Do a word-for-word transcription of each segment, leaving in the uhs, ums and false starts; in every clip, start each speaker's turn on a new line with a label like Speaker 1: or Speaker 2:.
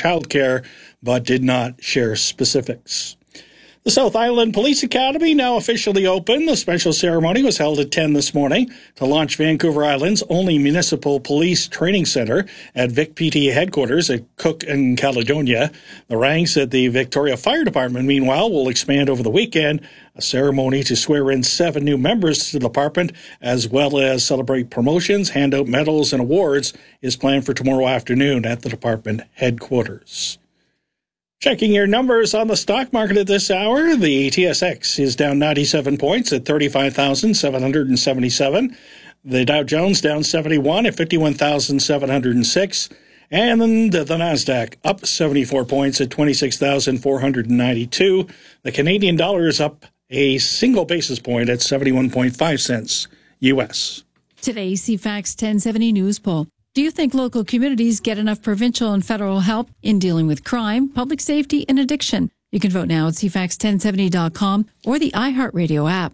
Speaker 1: childcare, but did not share specifics. The South Island Police Academy now officially open. The special ceremony was held at ten this morning to launch Vancouver Island's only municipal police training center at Vic P T A headquarters at Cook and Caledonia. The ranks at the Victoria Fire Department, meanwhile, will expand over the weekend. A ceremony to swear in seven new members to the department, as well as celebrate promotions, hand out medals, and awards, is planned for tomorrow afternoon at the department headquarters. Checking your numbers on the stock market at this hour, the T S X is down ninety-seven points at thirty-five thousand seven hundred seventy-seven. The Dow Jones down seventy-one at fifty-one thousand seven hundred six. And then the NASDAQ up seventy-four points at twenty-six thousand four hundred ninety-two. The Canadian dollar is up a single basis point at seventy-one point five cents U S.
Speaker 2: Today's C FAX ten seventy News Poll. Do you think local communities get enough provincial and federal help in dealing with crime, public safety, and addiction? You can vote now at C FAX ten seventy dot com or the iHeartRadio app.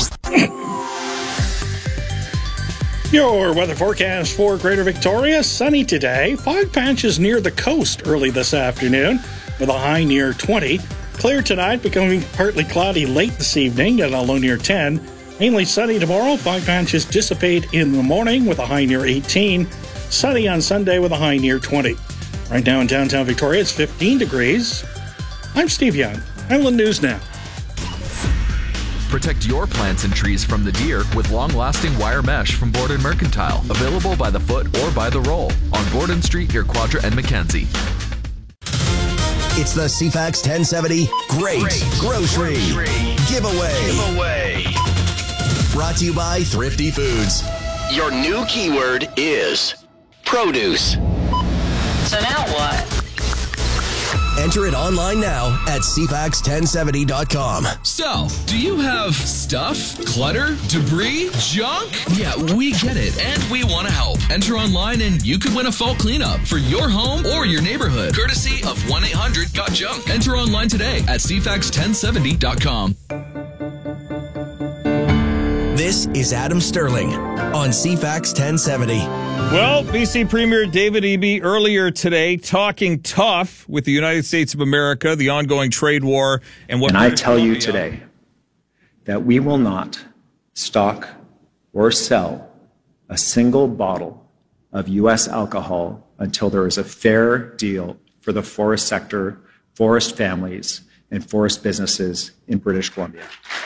Speaker 1: Your weather forecast for Greater Victoria, sunny today. Fog patches near the coast early this afternoon with a high near twenty. Clear tonight, becoming partly cloudy late this evening at a low near ten. Mainly sunny tomorrow. Fog patches dissipate in the morning with a high near eighteen. Sunny on Sunday with a high near twenty. Right now in downtown Victoria, it's fifteen degrees. I'm Steve Young. Island News Now.
Speaker 3: Protect your plants and trees from the deer with long-lasting wire mesh from Borden Mercantile. Available by the foot or by the roll on Borden Street near Quadra and Mackenzie.
Speaker 4: It's the C FAX ten seventy Great, Great Grocery, Grocery Giveaway. Giveaway. Brought to you by Thrifty Foods.
Speaker 5: Your new keyword is produce.
Speaker 6: So now what?
Speaker 4: Enter it online now at C FAX ten seventy dot com.
Speaker 7: So, do you have stuff, clutter, debris, junk? Yeah, we get it, and we want to help. Enter online and you could win a fall cleanup for your home or your neighborhood, courtesy of one eight hundred got junk. Enter online today at C FAX ten seventy dot com.
Speaker 4: This is Adam Sterling on C FAX ten seventy.
Speaker 8: Well, B C Premier David Eby earlier today talking tough with the United States of America, the ongoing trade war, and what...
Speaker 9: And I tell you today that we will not stock or sell a single bottle of U S alcohol until there is a fair deal for the forest sector, forest families, and forest businesses in British Columbia.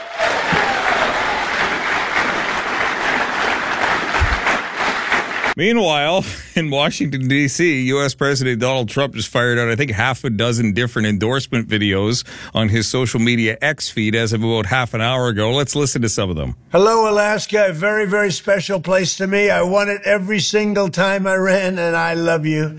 Speaker 8: Meanwhile, in Washington, D C, U S President Donald Trump just fired out, I think, half a dozen different endorsement videos on his social media X feed as of about half an hour ago. Let's listen to some of them.
Speaker 10: Hello, Alaska. A very, very special place to me. I won it every single time I ran, and I love you.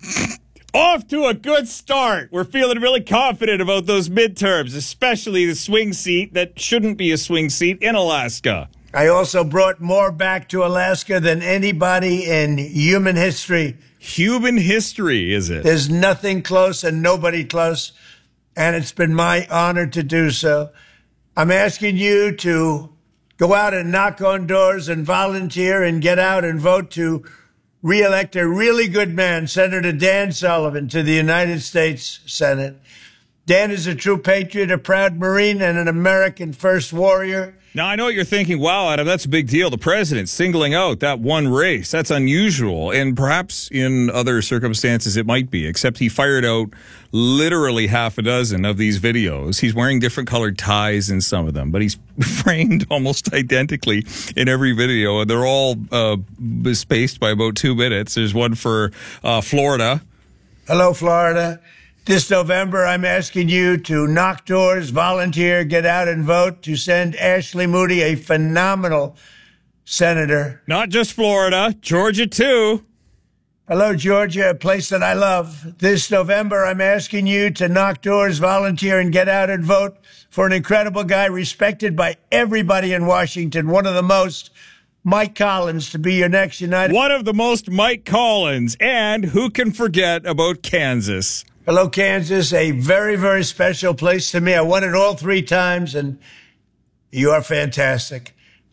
Speaker 8: Off to a good start. We're feeling really confident about those midterms, especially the swing seat that shouldn't be a swing seat in Alaska.
Speaker 10: I also brought more back to Alaska than anybody in human history.
Speaker 8: Human history, is it?
Speaker 10: There's nothing close and nobody close, and it's been my honor to do so. I'm asking you to go out and knock on doors and volunteer and get out and vote to re-elect a really good man, Senator Dan Sullivan, to the United States Senate. Dan is a true patriot, a proud Marine, and an American first warrior.
Speaker 8: Now, I know what you're thinking. Wow, Adam, that's a big deal. The president singling out that one race. That's unusual. And perhaps in other circumstances it might be, except he fired out literally half a dozen of these videos. He's wearing different colored ties in some of them, but he's framed almost identically in every video. They're all uh, spaced by about two minutes. There's one for uh, Florida.
Speaker 10: Hello, Florida. This November, I'm asking you to knock doors, volunteer, get out and vote to send Ashley Moody, a phenomenal senator.
Speaker 8: Not just Florida, Georgia too.
Speaker 10: Hello, Georgia, a place that I love. This November, I'm asking you to knock doors, volunteer, and get out and vote for an incredible guy respected by everybody in Washington, one of the most, Mike Collins, to be your next United...
Speaker 8: One of the most, Mike Collins. And who can forget about Kansas?
Speaker 10: Hello, Kansas, a very, very special place to me. I won it all three times, and you are fantastic. This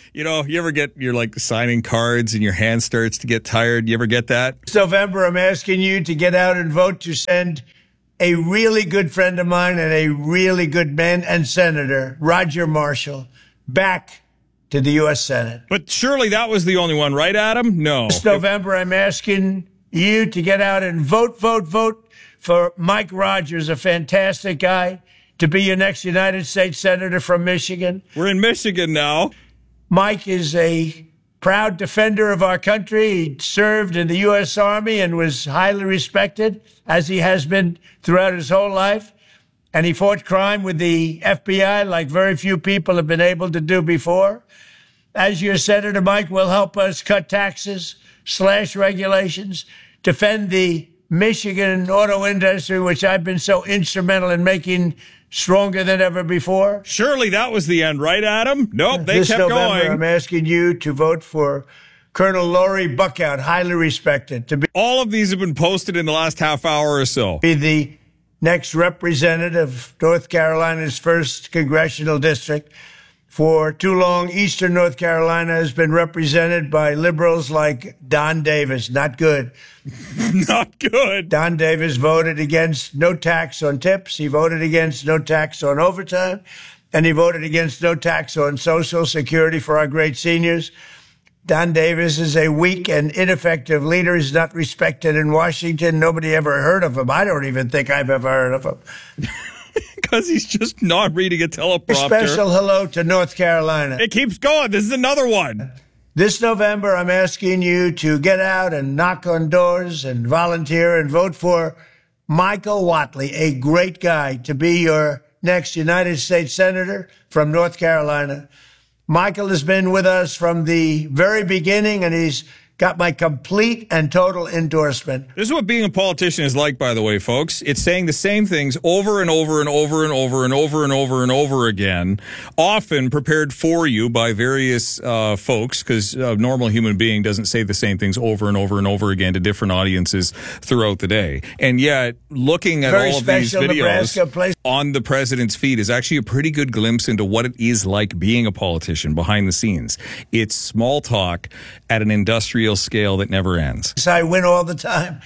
Speaker 8: You know, you ever get, you're like signing cards and your hand starts to get tired. You ever get that?
Speaker 10: This November, I'm asking you to get out and vote to send a really good friend of mine and a really good man and senator, Roger Marshall, back to the U S Senate.
Speaker 8: But surely that was the only one, right, Adam? No.
Speaker 10: This November, I'm asking you to get out and vote, vote, vote for Mike Rogers, a fantastic guy, to be your next United States Senator from Michigan.
Speaker 8: We're in Michigan now.
Speaker 10: Mike is a proud defender of our country. He served in the U S Army and was highly respected, as he has been throughout his whole life. And he fought crime with the F B I like very few people have been able to do before. As your Senator, Mike will help us cut taxes, slash regulations, defend the Michigan auto industry, which I've been so instrumental in making stronger than ever before.
Speaker 8: Surely that was the end, right, Adam? Nope, they
Speaker 10: this
Speaker 8: kept
Speaker 10: November,
Speaker 8: going.
Speaker 10: I'm asking you to vote for Colonel Lori Buckout, highly respected, to be
Speaker 8: all of these have been posted in the last half hour or so.
Speaker 10: Be the next representative of North Carolina's first congressional district. For too long, Eastern North Carolina has been represented by liberals like Don Davis. Not good.
Speaker 8: Not good.
Speaker 10: Don Davis voted against no tax on tips. He voted against no tax on overtime. And he voted against no tax on Social Security for our great seniors. Don Davis is a weak and ineffective leader. He's not respected in Washington. Nobody ever heard of him. I don't even think I've ever heard of him.
Speaker 8: Because he's just not reading a teleprompter.
Speaker 10: A special hello to North Carolina.
Speaker 8: It keeps going. This is another one.
Speaker 10: This November, I'm asking you to get out and knock on doors and volunteer and vote for Michael Whatley, a great guy, to be your next United States Senator from North Carolina. Michael has been with us from the very beginning, and he's got my complete and total endorsement.
Speaker 8: This is what being a politician is like, by the way, folks. It's saying the same things over and over and over and over and over and over and over again, often prepared for you by various uh, folks, because a normal human being doesn't say the same things over and over and over again to different audiences throughout the day. And yet, looking at
Speaker 10: Very
Speaker 8: all of these videos on the president's feed is actually a pretty good glimpse into what it is like being a politician behind the scenes. It's small talk at an industrial scale that never ends.
Speaker 10: I win all the time.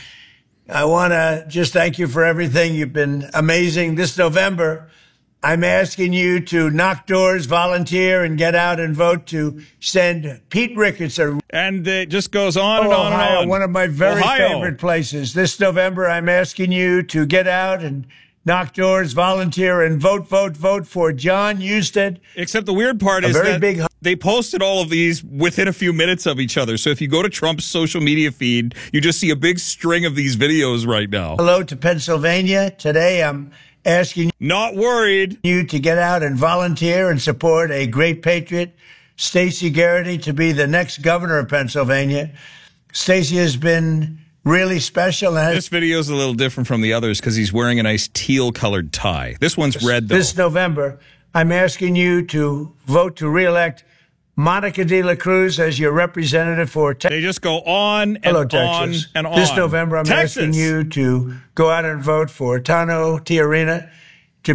Speaker 10: I want to just thank you for everything. You've been amazing. This November, I'm asking you to knock doors, volunteer, and get out and vote to send Pete Ricketts.
Speaker 8: And it just goes on and
Speaker 10: oh,
Speaker 8: on
Speaker 10: Ohio,
Speaker 8: and on.
Speaker 10: One of my very
Speaker 8: Ohio.
Speaker 10: favorite places. This November, I'm asking you to get out and knock doors, volunteer, and vote, vote, vote for John Husted.
Speaker 8: Except the weird part is
Speaker 10: very
Speaker 8: that
Speaker 10: big
Speaker 8: they posted all of these within a few minutes of each other. So if you go to Trump's social media feed, you just see a big string of these videos right now.
Speaker 10: Hello to Pennsylvania. Today, I'm asking
Speaker 8: Not worried.
Speaker 10: you to get out and volunteer and support a great patriot, Stacey Garrity, to be the next governor of Pennsylvania. Stacey has been really special.
Speaker 8: This video is a little different from the others because he's wearing a nice teal-colored tie. This one's red, though.
Speaker 10: This November, I'm asking you to vote to reelect Monica de la Cruz as your representative for Texas.
Speaker 8: They just go on and
Speaker 10: Hello,
Speaker 8: on
Speaker 10: Texas.
Speaker 8: and on.
Speaker 10: This November, I'm
Speaker 8: Texas.
Speaker 10: asking you to go out and vote for Tano Tiarina. To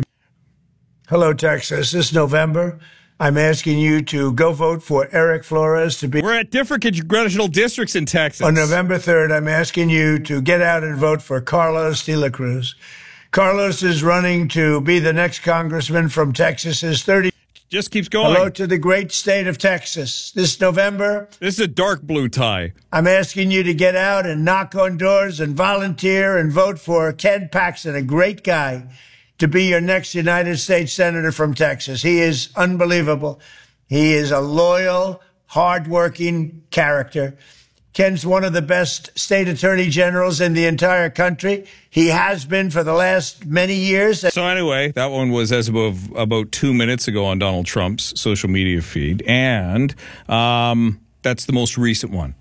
Speaker 10: Hello, Texas. This November, I'm asking you to go vote for Eric Flores to be.
Speaker 8: We're at different congressional districts in Texas.
Speaker 10: On November third, I'm asking you to get out and vote for Carlos de la Cruz. Carlos is running to be the next congressman from Texas's thirty.
Speaker 8: Just keeps going.
Speaker 10: Hello to the great state of Texas. This November,
Speaker 8: this is a dark blue tie.
Speaker 10: I'm asking you to get out and knock on doors and volunteer and vote for Ken Paxton, a great guy, to be your next United States Senator from Texas. He is unbelievable. He is a loyal, hardworking character. Ken's one of the best state attorney generals in the entire country. He has been for the last many years.
Speaker 8: So anyway, that one was as of about two minutes ago on Donald Trump's social media feed. And um, that's the most recent one.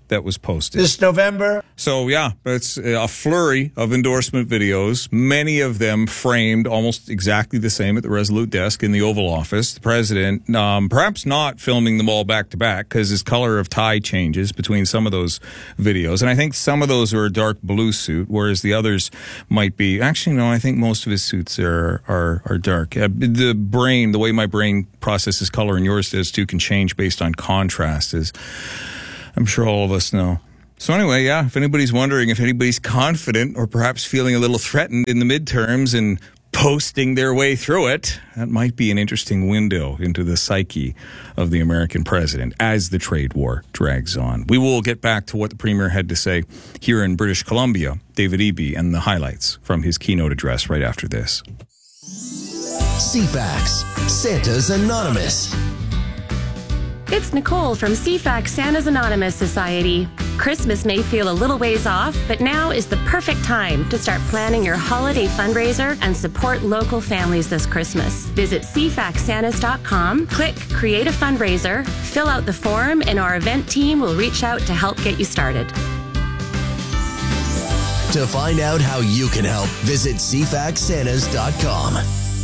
Speaker 8: that was posted.
Speaker 10: This November?
Speaker 8: So, yeah, it's a flurry of endorsement videos, many of them framed almost exactly the same at the Resolute desk in the Oval Office. The president, um, perhaps not filming them all back-to-back because his color of tie changes between some of those videos. And I think some of those are a dark blue suit, whereas the others might be... Actually, no, I think most of his suits are are, are dark. Uh, the brain, the way my brain processes color, and yours does too, can change based on contrast, as I'm sure all of us know. So anyway, yeah, if anybody's wondering if anybody's confident or perhaps feeling a little threatened in the midterms and posting their way through it, that might be an interesting window into the psyche of the American president as the trade war drags on. We will get back to what the premier had to say here in British Columbia, David Eby, and the highlights from his keynote address right after this.
Speaker 4: C FAX, Santa's Anonymous.
Speaker 11: It's Nicole from C FAX Santa's Anonymous Society. Christmas may feel a little ways off, but now is the perfect time to start planning your holiday fundraiser and support local families this Christmas. Visit c fax santas dot com, click Create a Fundraiser, fill out the form, and our event team will reach out to help get you started.
Speaker 4: To find out how you can help, visit c fax santas dot com.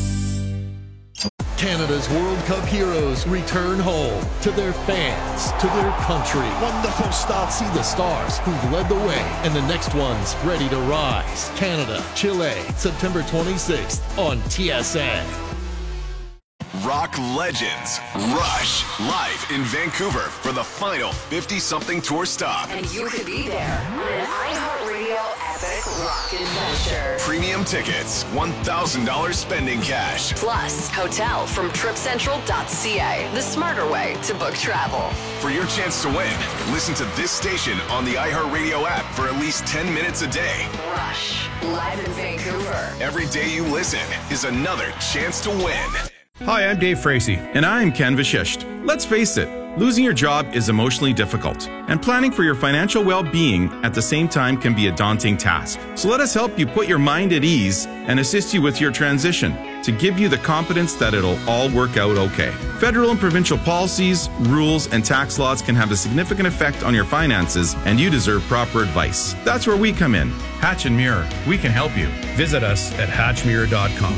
Speaker 12: Canada's World Cup heroes return home to their fans, to their country. Wonderful stuff. See the stars who've led the way and the next ones ready to rise. Canada, Chile, September twenty-sixth on T S N.
Speaker 13: Rock legends Rush live in Vancouver for the final fifty-something tour stop.
Speaker 14: And you could be there on an iHeartRadio epic rock adventure.
Speaker 13: Premium tickets, one thousand dollars spending cash.
Speaker 14: Plus, hotel from trip central dot c a, the smarter way to book travel.
Speaker 13: For your chance to win, listen to this station on the iHeartRadio app for at least ten minutes a day.
Speaker 14: Rush, live in Vancouver.
Speaker 13: Every day you listen is another chance to win.
Speaker 15: Hi, I'm Dave Fracey, and I'm Ken Vashisht. Let's face it, losing your job is emotionally difficult, and planning for your financial well-being at the same time can be a daunting task. So let us help you put your mind at ease and assist you with your transition to give you the confidence that it'll all work out okay. Federal and provincial policies, rules, and tax laws can have a significant effect on your finances, and you deserve proper advice. That's where we come in.
Speaker 16: Hatch and Muir, we can help you. Visit us at hatch muir dot com.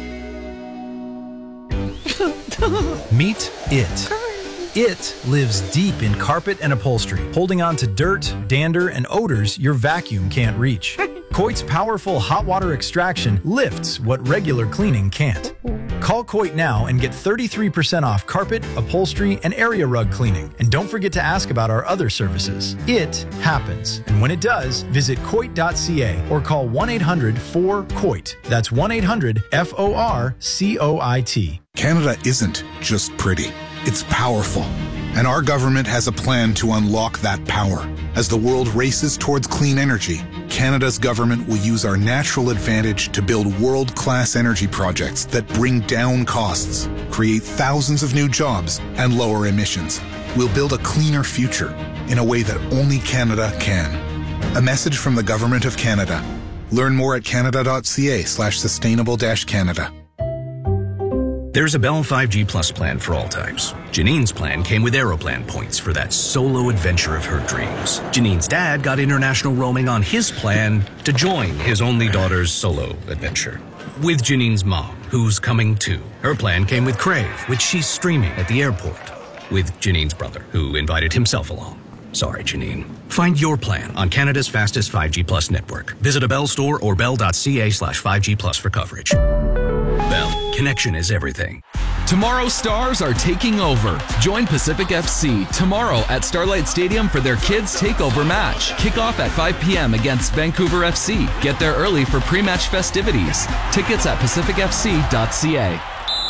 Speaker 17: Meet it. It lives deep in carpet and upholstery, holding on to dirt, dander, and odors your vacuum can't reach. Coit's powerful hot water extraction lifts what regular cleaning can't. Call Coit now and get thirty-three percent off carpet, upholstery, and area rug cleaning. And don't forget to ask about our other services. It happens. And when it does, visit coit dot c a or call one eight hundred four coit. That's one eight hundred F O R C O I T.
Speaker 18: Canada isn't just pretty. It's powerful. And our government has a plan to unlock that power. As the world races towards clean energy, Canada's government will use our natural advantage to build world-class energy projects that bring down costs, create thousands of new jobs, and lower emissions. We'll build a cleaner future in a way that only Canada can. A message from the Government of Canada. Learn more at canada dot c a slash sustainable dash Canada.
Speaker 19: There's a Bell five G Plus plan for all types. Janine's plan came with Aeroplan points for that solo adventure of her dreams. Janine's dad got international roaming on his plan to join his only daughter's solo adventure. With Janine's mom, who's coming too. Her plan came with Crave, which she's streaming at the airport. With Janine's brother, who invited himself along. Sorry, Janine. Find your plan on Canada's fastest five G Plus network. Visit a Bell store or bell dot c a slash five G plus for coverage. Bell, connection is everything.
Speaker 7: Tomorrow's stars are taking over. Join Pacific F C tomorrow at Starlight Stadium for their Kids Takeover match. Kickoff at five p.m. against Vancouver F C. Get there early for pre-match festivities. Tickets at pacific f c dot c a.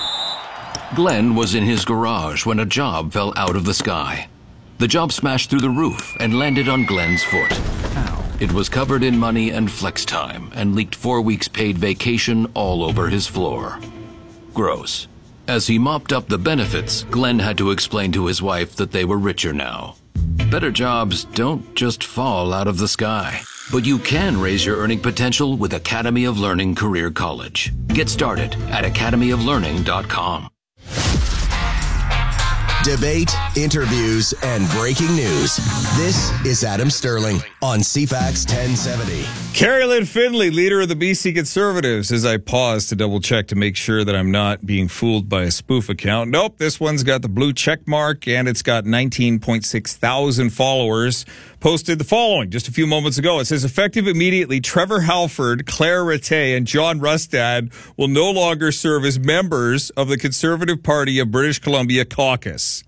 Speaker 20: Glenn was in his garage when a job fell out of the sky. The job smashed through the roof and landed on Glenn's foot. Ow. It was covered in money and flex time and leaked four weeks paid vacation all over his floor. Gross. As he mopped up the benefits, Glenn had to explain to his wife that they were richer now. Better jobs don't just fall out of the sky. But you can raise your earning potential with Academy of Learning Career College. Get started at academy of learning dot com.
Speaker 4: Debate, interviews, and breaking news. This is Adam Sterling on C FAX ten seventy.
Speaker 8: Carrie Lynn Finley, leader of the B C Conservatives, as I pause to double check to make sure that I'm not being fooled by a spoof account. Nope, this one's got the blue check mark and it's got nineteen point six thousand followers. Posted the following just a few moments ago. It says, effective immediately, Trevor Halford, Claire Rattay, and John Rustad will no longer serve as members of the Conservative Party of British Columbia caucus.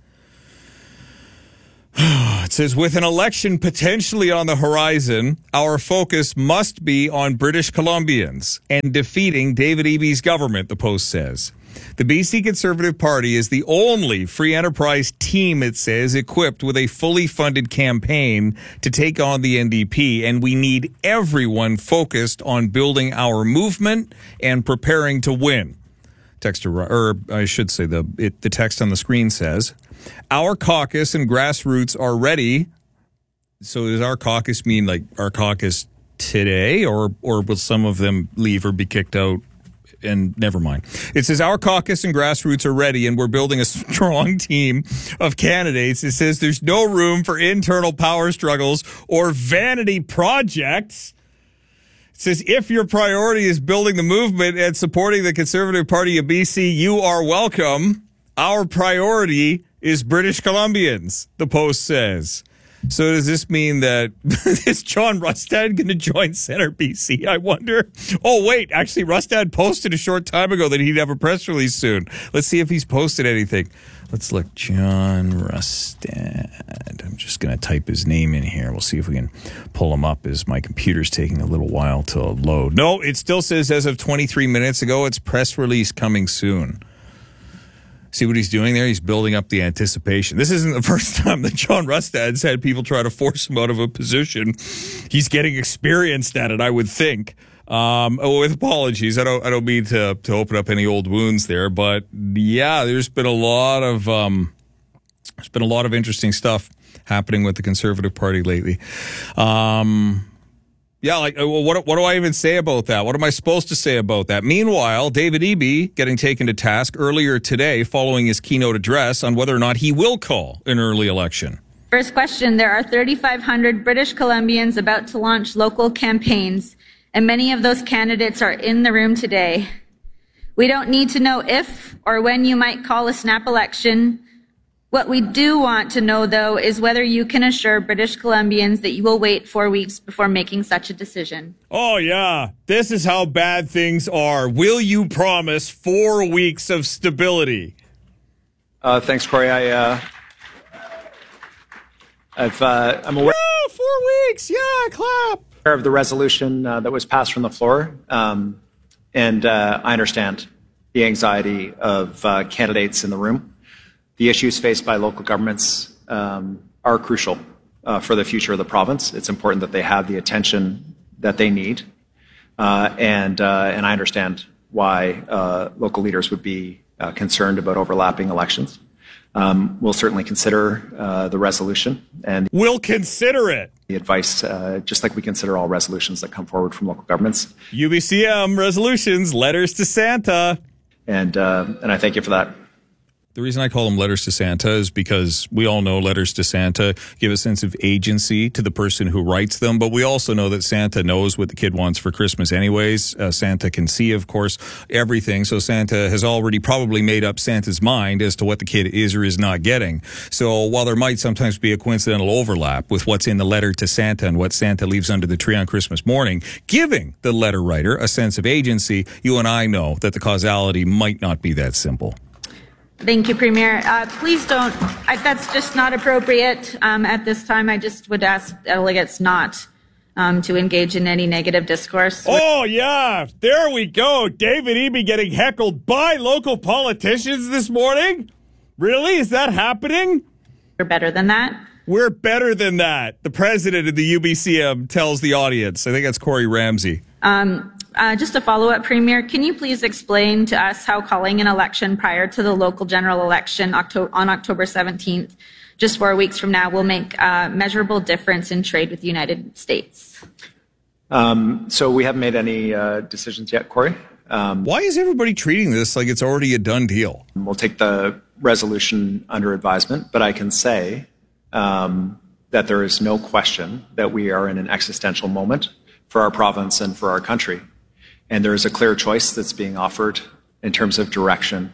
Speaker 8: It says, with an election potentially on the horizon, our focus must be on British Columbians and defeating David Eby's government, the Post says. The B C Conservative Party is the only free enterprise team, it says, equipped with a fully funded campaign to take on the N D P, and we need everyone focused on building our movement and preparing to win. Text, or I should say, the it, the text on the screen says, our caucus and grassroots are ready. So does our caucus mean like our caucus today, or or will some of them leave or be kicked out? And never mind. It says our caucus and grassroots are ready and we're building a strong team of candidates. It says there's no room for internal power struggles or vanity projects. It says if your priority is building the movement and supporting the Conservative Party of B C, you are welcome. Our priority is British Columbians, the Post says. So does this mean that is John Rustad going to join Centre B C, I wonder? Oh, wait, actually, Rustad posted a short time ago that he'd have a press release soon. Let's see if he's posted anything. Let's look. John Rustad. I'm just going to type his name in here. We'll see if we can pull him up as my computer's taking a little while to load. No, it still says as of twenty-three minutes ago, it's press release coming soon. See what he's doing there? He's building up the anticipation. This isn't the first time that John Rustad's had people try to force him out of a position. He's getting experienced at it, I would think. Um, oh, with apologies, I don't, I don't mean to to open up any old wounds there, but yeah, there's been a lot of um, there's been a lot of interesting stuff happening with the Conservative Party lately. Um. Yeah, like, what what do I even say about that? What am I supposed to say about that? Meanwhile, David Eby getting taken to task earlier today following his keynote address on whether or not he will call an early election.
Speaker 21: First question, there are thirty-five hundred British Columbians about to launch local campaigns, and many of those candidates are in the room today. We don't need to know if or when you might call a snap election. What we do want to know, though, is whether you can assure British Columbians that you will wait four weeks before making such a decision.
Speaker 8: Oh, yeah. This is how bad things are. Will you promise four weeks of stability?
Speaker 9: Uh, thanks, Corey. I, uh, I've, uh, I'm aware.
Speaker 8: Oh, four weeks. Yeah, clap.
Speaker 9: Of the resolution uh, that was passed from the floor. Um, and uh, I understand the anxiety of uh, candidates in the room. The issues faced by local governments um, are crucial uh, for the future of the province. It's important that they have the attention that they need. Uh, and, uh, and I understand why uh, local leaders would be uh, concerned about overlapping elections. Um, we'll certainly consider uh, the resolution. And
Speaker 8: we'll consider it.
Speaker 9: The advice, uh, just like we consider all resolutions that come forward from local governments.
Speaker 8: U B C M resolutions, letters to Santa.
Speaker 9: And, uh, and I thank you for that.
Speaker 8: The reason I call them letters to Santa is because we all know letters to Santa give a sense of agency to the person who writes them, but we also know that Santa knows what the kid wants for Christmas anyways. Uh, Santa can see, of course, everything, so Santa has already probably made up Santa's mind as to what the kid is or is not getting. So while there might sometimes be a coincidental overlap with what's in the letter to Santa and what Santa leaves under the tree on Christmas morning, giving the letter writer a sense of agency, you and I know that the causality might not be that simple.
Speaker 21: Thank you, Premier. Uh, please don't, I, that's just not appropriate um, at this time. I just would ask delegates not um, to engage in any negative discourse.
Speaker 8: Oh, yeah. There we go. David Eby getting heckled by local politicians this morning? Really? Is that happening?
Speaker 21: We're better than that.
Speaker 8: We're better than that. The president of the U B C M tells the audience. I think that's Corey Ramsey.
Speaker 21: Um, uh, just a follow-up, Premier, can you please explain to us how calling an election prior to the local general election Octo- on October seventeenth, just four weeks from now, will make a measurable difference in trade with the United States?
Speaker 9: Um, so we haven't made any uh, decisions yet, Corey. Um,
Speaker 8: Why is everybody treating this like it's already a done deal?
Speaker 9: We'll take the resolution under advisement, but I can say um, that there is no question that we are in an existential moment for our province and for our country. And there is a clear choice that's being offered in terms of direction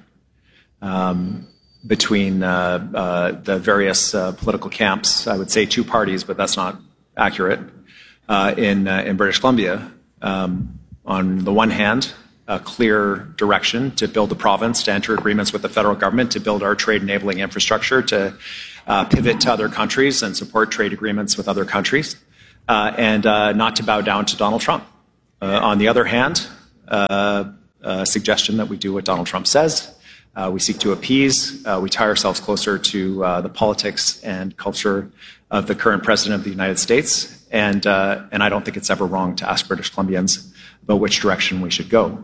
Speaker 9: um, between uh, uh, the various uh, political camps. I would say two parties, but that's not accurate, uh, in, uh, in British Columbia. Um, on the one hand, a clear direction to build the province, to enter agreements with the federal government, to build our trade-enabling infrastructure, to uh, pivot to other countries and support trade agreements with other countries, uh, and uh, not to bow down to Donald Trump. Uh, on the other hand, uh, a suggestion that we do what Donald Trump says. Uh, we seek to appease. Uh, we tie ourselves closer to uh, the politics and culture of the current president of the United States. And, uh, and I don't think it's ever wrong to ask British Columbians about which direction we should go.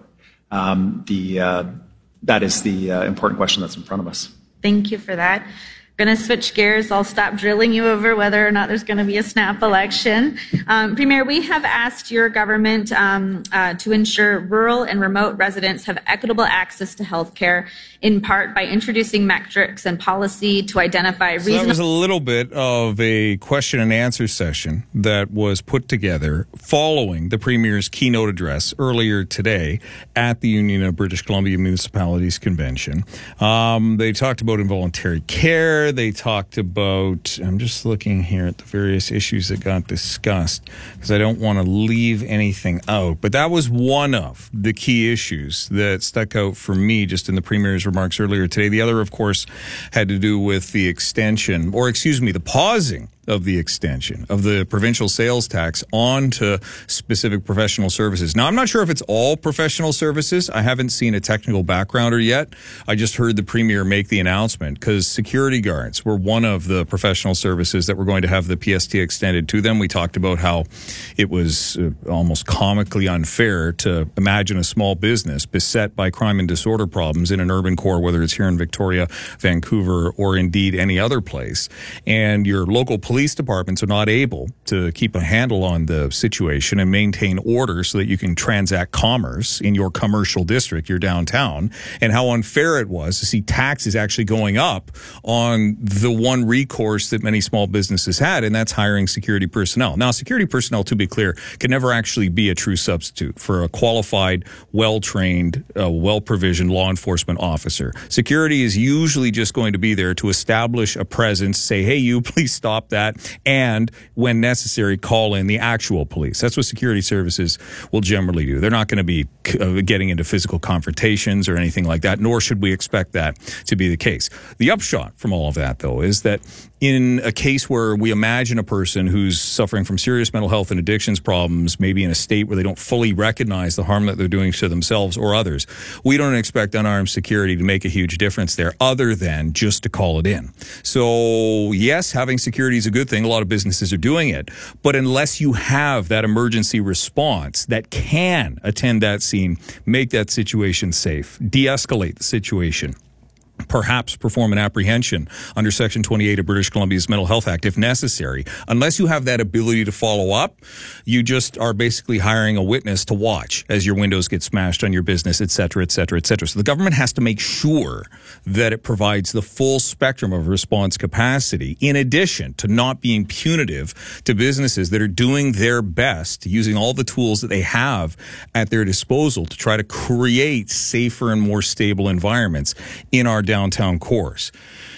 Speaker 9: Um, the, uh, that is the uh, important question that's in front of us.
Speaker 21: Thank you for that. I'm going to switch gears. I'll stop drilling you over whether or not there's going to be a snap election. Um, Premier, we have asked your government um, uh, to ensure rural and remote residents have equitable access to health care, in part by introducing metrics and policy to identify
Speaker 8: So
Speaker 21: reasonable...
Speaker 8: that was a little bit of a question and answer session that was put together following the Premier's keynote address earlier today at the Union of British Columbia Municipalities Convention. Um, they talked about involuntary care. They talked about, I'm just looking here at the various issues that got discussed because I don't want to leave anything out. But that was one of the key issues that stuck out for me just in the Premier's remarks earlier today. The other, of course, had to do with the extension, or excuse me, the pausing of the extension of the provincial sales tax onto specific professional services. Now, I'm not sure if it's all professional services. I haven't seen a technical backgrounder yet. I just heard the Premier make the announcement because security guards were one of the professional services that were going to have the P S T extended to them. We talked about how it was uh, almost comically unfair to imagine a small business beset by crime and disorder problems in an urban core, whether it's here in Victoria, Vancouver, or indeed any other place. And your local police Police departments are not able to keep a handle on the situation and maintain order so that you can transact commerce in your commercial district, your downtown, and how unfair it was to see taxes actually going up on the one recourse that many small businesses had, and that's hiring security personnel. Now, security personnel, to be clear, can never actually be a true substitute for a qualified, well-trained, uh, well-provisioned law enforcement officer. Security is usually just going to be there to establish a presence, say, hey, you, please stop that. And when necessary, call in the actual police. That's what security services will generally do. They're not going to be uh, getting into physical confrontations or anything like that, nor should we expect that to be the case. The upshot from all of that, though, is that in a case where we imagine a person who's suffering from serious mental health and addictions problems, maybe in a state where they don't fully recognize the harm that they're doing to themselves or others, we don't expect unarmed security to make a huge difference there other than just to call it in. So, yes, having security is a good thing. A lot of businesses are doing it. But unless you have that emergency response that can attend that scene, make that situation safe, de-escalate the situation, perhaps perform an apprehension under Section twenty-eight of British Columbia's Mental Health Act if necessary. Unless you have that ability to follow up, you just are basically hiring a witness to watch as your windows get smashed on your business, et cetera, et cetera, et cetera. So the government has to make sure that it provides the full spectrum of response capacity, in addition to not being punitive to businesses that are doing their best, using all the tools that they have at their disposal to try to create safer and more stable environments in our downtown cores.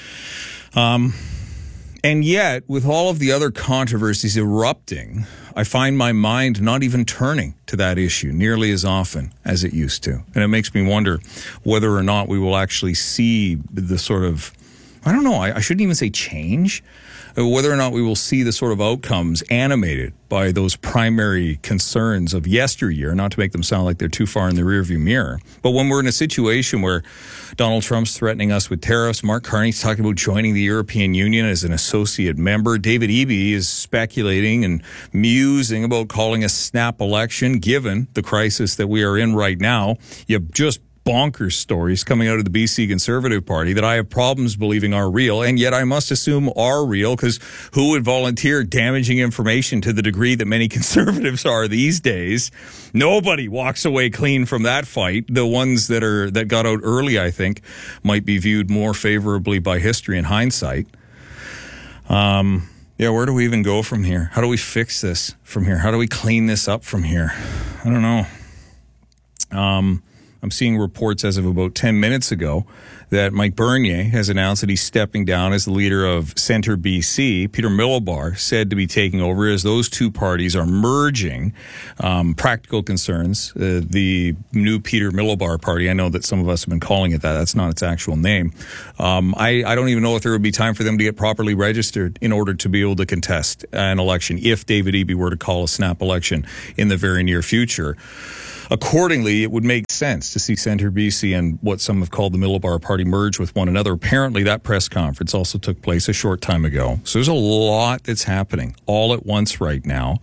Speaker 8: Um, and yet, with all of the other controversies erupting, I find my mind not even turning to that issue nearly as often as it used to. And it makes me wonder whether or not we will actually see the sort of, I don't know, I, I shouldn't even say change, whether or not we will see the sort of outcomes animated by those primary concerns of yesteryear, not to make them sound like they're too far in the rearview mirror. But when we're in a situation where Donald Trump's threatening us with tariffs, Mark Carney's talking about joining the European Union as an associate member, David Eby is speculating and musing about calling a snap election, given the crisis that we are in right now, you just bonkers stories coming out of the B C Conservative Party that I have problems believing are real, and yet I must assume are real, because who would volunteer damaging information to the degree that many conservatives are these days? Nobody walks away clean from that fight. The ones that are that got out early, I think, might be viewed more favorably by history in hindsight. Um, yeah, where do we even go from here? How do we fix this from here? How do we clean this up from here? I don't know. Um, I'm seeing reports as of about ten minutes ago that Mike Bernier has announced that he's stepping down as the leader of Centre B C. Peter Millibar said to be taking over as those two parties are merging. Um, practical concerns. Uh, the new Peter Millibar party, I know that some of us have been calling it that. That's not its actual name. Um, I, I don't even know if there would be time for them to get properly registered in order to be able to contest an election if David Eby were to call a snap election in the very near future. Accordingly, it would make sense to see Centre B C and what some have called the Millibar Party merge with one another. Apparently, that press conference also took place a short time ago. So there's a lot that's happening all at once right now.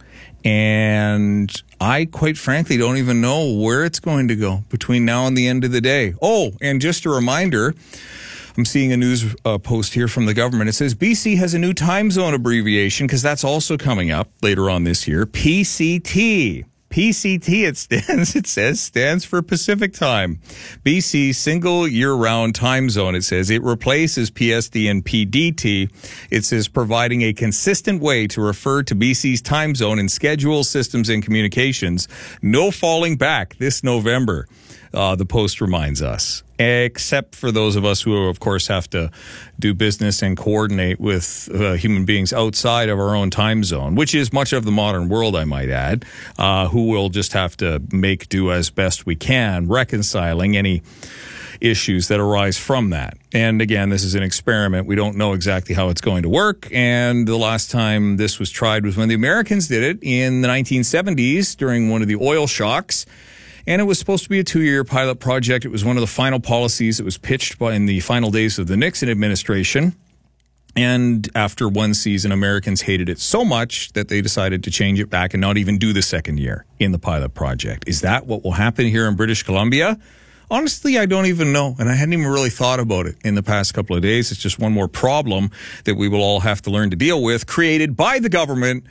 Speaker 8: And I, quite frankly, don't even know where it's going to go between now and the end of the day. Oh, and just a reminder, I'm seeing a news uh, post here from the government. It says B C has a new time zone abbreviation, because that's also coming up later on this year, P C T. P C T, it stands, it says, stands for Pacific Time. B C, single year-round time zone, it says. It replaces P S D and P D T. It says, providing a consistent way to refer to B C's time zone in schedule, systems, and communications. No falling back this November, uh, the Post reminds us. Except for those of us who, of course, have to do business and coordinate with uh, human beings outside of our own time zone, which is much of the modern world, I might add, uh, who will just have to make do as best we can, reconciling any issues that arise from that. And again, this is an experiment. We don't know exactly how it's going to work. And the last time this was tried was when the Americans did it in the nineteen seventies during one of the oil shocks. And it was supposed to be a two-year pilot project. It was one of the final policies that was pitched by in the final days of the Nixon administration. And after one season, Americans hated it so much that they decided to change it back and not even do the second year in the pilot project. Is that what will happen here in British Columbia? Honestly, I don't even know. And I hadn't even really thought about it in the past couple of days. It's just one more problem that we will all have to learn to deal with, created by the government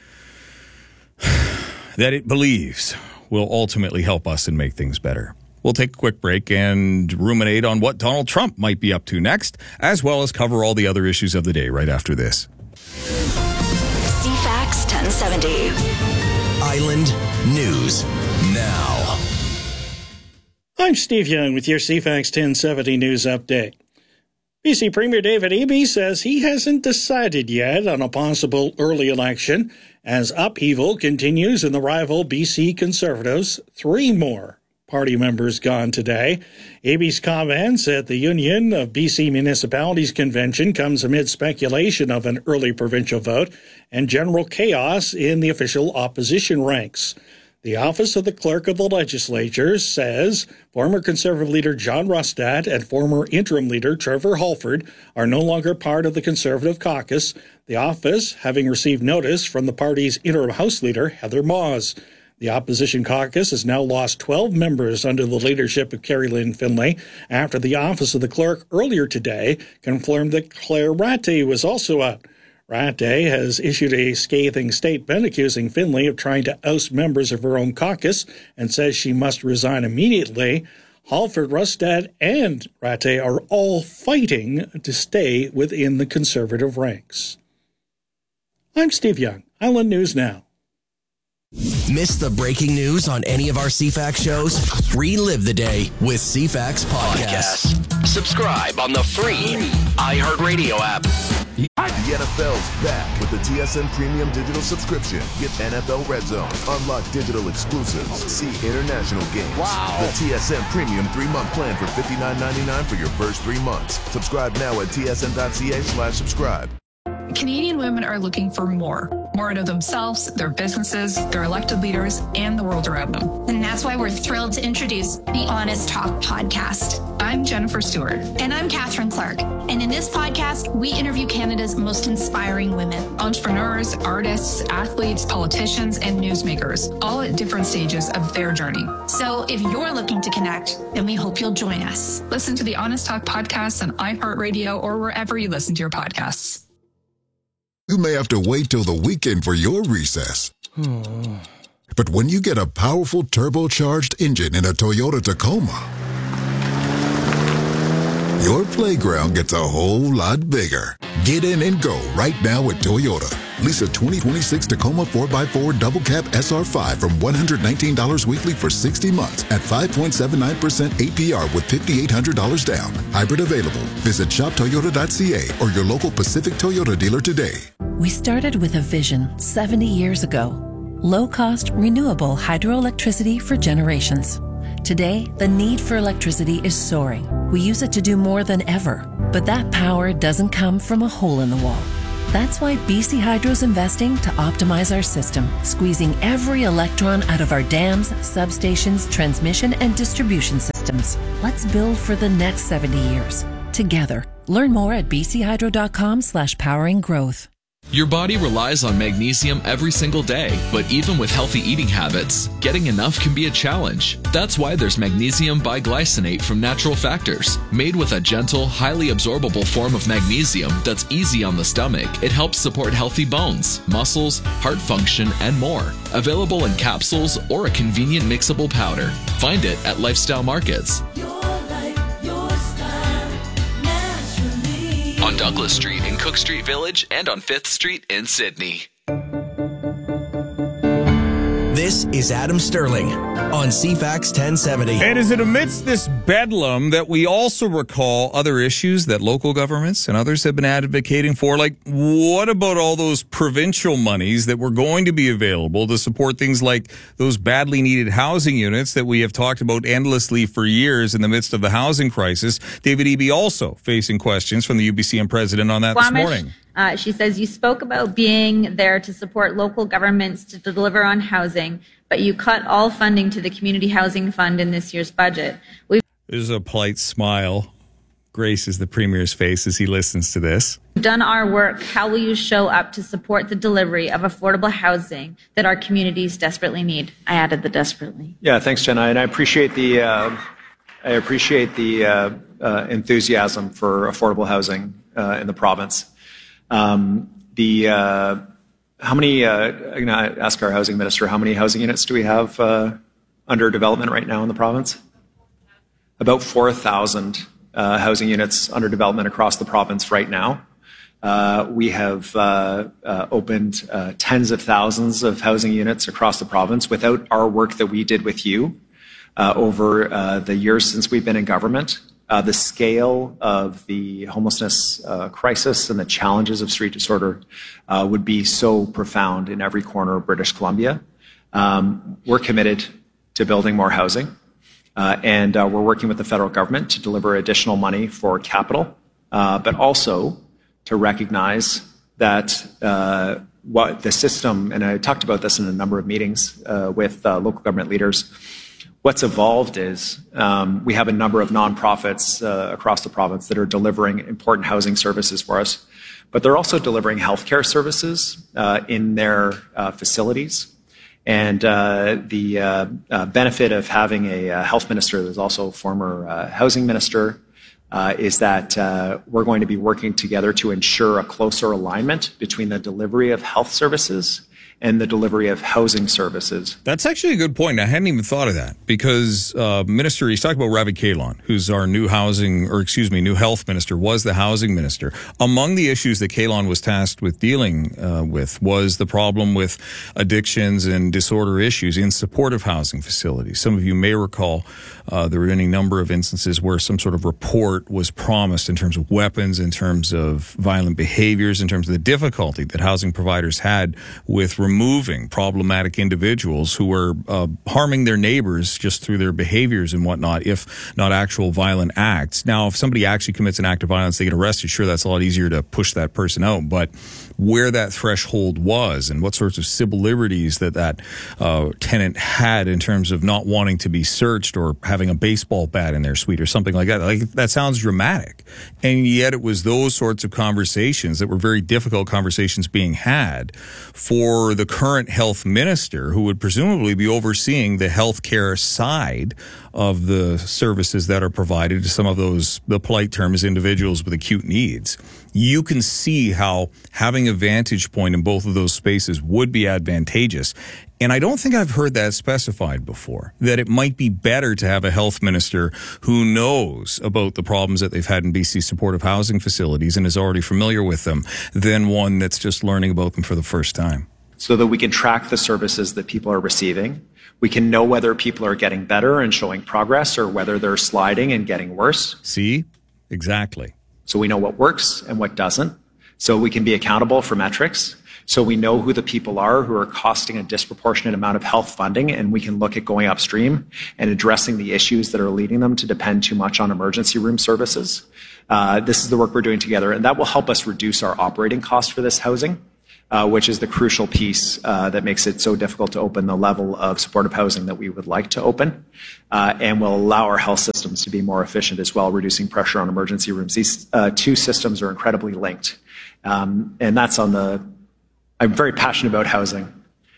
Speaker 8: that it believes will ultimately help us and make things better. We'll take a quick break and ruminate on what Donald Trump might be up to next, as well as cover all the other issues of the day right after this.
Speaker 14: C FAX ten seventy.
Speaker 4: Island News Now.
Speaker 1: I'm Steve Young with your C FAX ten seventy News Update. B C Premier David Eby says he hasn't decided yet on a possible early election as upheaval continues in the rival B C Conservatives. Three more party members gone today. Eby's comments at the Union of B C Municipalities Convention comes amid speculation of an early provincial vote and general chaos in the official opposition ranks. The Office of the Clerk of the Legislature says former Conservative leader John Rustad and former interim leader Trevor Halford are no longer part of the Conservative caucus, the office having received notice from the party's interim House leader, Heather Maws. The opposition caucus has now lost twelve members under the leadership of Carrie Lynn Finlay after the Office of the Clerk earlier today confirmed that Claire Rattay was also out. Rattay has issued a scathing statement accusing Finlay of trying to oust members of her own caucus and says she must resign immediately. Halford, Rustad, and Rattay are all fighting to stay within the Conservative ranks. I'm Steve Young, Island News Now.
Speaker 4: Miss the breaking news on any of our C FAX shows? Relive the day with C FAX Podcasts.
Speaker 5: Podcast. Subscribe on the free iHeartRadio app.
Speaker 12: The N F L's back with the T S N Premium Digital Subscription. Get N F L Red Zone, unlock digital exclusives, see international games. Wow. The T S N Premium three-month plan for fifty-nine ninety-nine for your first three months. Subscribe now at tsn.ca slash subscribe.
Speaker 2: Canadian women are looking for more. more out of themselves, their businesses, their elected leaders, and the world around them.
Speaker 22: And that's why we're thrilled to introduce the Honest Talk podcast.
Speaker 2: I'm Jennifer Stewart.
Speaker 22: And I'm Catherine Clark. And in this podcast, we interview Canada's most inspiring women.
Speaker 2: Entrepreneurs, artists, athletes, politicians, and newsmakers, all at different stages of their journey.
Speaker 22: So if you're looking to connect, then we hope you'll join us.
Speaker 2: Listen to the Honest Talk podcast on iHeartRadio or wherever you listen to your podcasts.
Speaker 23: You may have to wait till the weekend for your recess. But when you get a powerful turbocharged engine in a Toyota Tacoma, your playground gets a whole lot bigger. Get in and go right now at Toyota. Lease a twenty twenty-six Tacoma four by four Double Cab S R five from one hundred nineteen dollars weekly for sixty months at five point seven nine percent A P R with five thousand eight hundred dollars down. Hybrid available. Visit shop toyota dot c a or your local Pacific Toyota dealer today.
Speaker 24: We started with a vision seventy years ago. Low-cost, renewable hydroelectricity for generations. Today, the need for electricity is soaring. We use it to do more than ever. But that power doesn't come from a hole in the wall. That's why B C Hydro's investing to optimize our system, squeezing every electron out of our dams, substations, transmission, and distribution systems. Let's build for the next seventy years. Together. Learn more at b c hydro dot com slash powering growth.
Speaker 3: Your body relies on magnesium every single day, but even with healthy eating habits, getting enough can be a challenge. That's why there's magnesium biglycinate from Natural Factors. Made with a gentle, highly absorbable form of magnesium that's easy on the stomach, it helps support healthy bones, muscles, heart function, and more. Available in capsules or a convenient mixable powder. Find it at Lifestyle Markets. On Douglas Street in Cook Street Village and on fifth Street in Sydney.
Speaker 4: This is Adam Sterling on C FAX ten seventy.
Speaker 8: And is it amidst this bedlam that we also recall other issues that local governments and others have been advocating for? Like, what about all those provincial monies that were going to be available to support things like those badly needed housing units that we have talked about endlessly for years in the midst of the housing crisis? David Eby also facing questions from the U B C M president on that
Speaker 21: Squamish.
Speaker 8: this morning.
Speaker 21: Uh, she says, you spoke about being there to support local governments to deliver on housing, but you cut all funding to the Community Housing Fund in this year's budget. We've
Speaker 8: There's a polite smile graces the Premier's face as he listens to this.
Speaker 21: done our work. How will you show up to support the delivery of affordable housing that our communities desperately need? I added the desperately.
Speaker 9: Yeah, thanks, Jenna. And I appreciate the, uh, I appreciate the uh, uh, enthusiasm for affordable housing uh, in the province. Um, the uh, how many? Uh, I'm going to ask our housing minister. How many housing units do we have uh, under development right now in the province? About four thousand uh, housing units under development across the province right now. Uh, we have uh, uh, opened uh, tens of thousands of housing units across the province without our work that we did with you uh, over uh, the years since we've been in government. Uh, the scale of the homelessness uh, crisis and the challenges of street disorder uh, would be so profound in every corner of British Columbia. Um, we're committed to building more housing, uh, and uh, we're working with the federal government to deliver additional money for capital, uh, but also to recognize that uh, what the system, and I talked about this in a number of meetings uh, with uh, local government leaders. What's evolved is um, we have a number of nonprofits uh, across the province that are delivering important housing services for us, but they're also delivering healthcare services uh, in their uh, facilities. And uh, the uh, uh, benefit of having a uh, health minister that's also a former uh, housing minister uh, is that uh, we're going to be working together to ensure a closer alignment between the delivery of health services and the delivery of housing services.
Speaker 8: That's actually a good point. I hadn't even thought of that because uh, Minister, he's talking about Ravi Kahlon, who's our new housing, or excuse me, new health minister, was the housing minister. Among the issues that Kahlon was tasked with dealing uh, with was the problem with addictions and disorder issues in supportive housing facilities. Some of you may recall uh, there were any number of instances where some sort of report was promised in terms of weapons, in terms of violent behaviors, in terms of the difficulty that housing providers had with removing removing problematic individuals who were uh, harming their neighbors just through their behaviors and whatnot, if not actual violent acts. Now, if somebody actually commits an act of violence, they get arrested. Sure, that's a lot easier to push that person out. But where that threshold was and what sorts of civil liberties that that uh, tenant had in terms of not wanting to be searched or having a baseball bat in their suite or something like that, like that sounds dramatic. And yet it was those sorts of conversations that were very difficult conversations being had for the current health minister, who would presumably be overseeing the healthcare side of the services that are provided to some of those, the polite term is individuals with acute needs. You can see how having a vantage point in both of those spaces would be advantageous. And I don't think I've heard that specified before, that it might be better to have a health minister who knows about the problems that they've had in B C supportive housing facilities and is already familiar with them than one that's just learning about them for the first time.
Speaker 9: So that we can track the services that people are receiving. We can know whether people are getting better and showing progress or whether they're sliding and getting worse.
Speaker 8: See? Exactly.
Speaker 9: So we know what works and what doesn't. So we can be accountable for metrics. So we know who the people are who are costing a disproportionate amount of health funding, and we can look at going upstream and addressing the issues that are leading them to depend too much on emergency room services. Uh, this is the work we're doing together, and that will help us reduce our operating costs for this housing, uh, which is the crucial piece uh, that makes it so difficult to open the level of supportive housing that we would like to open, uh, and will allow our health systems to be more efficient as well, reducing pressure on emergency rooms. These uh, two systems are incredibly linked, um, and that's on the I'm very passionate about housing.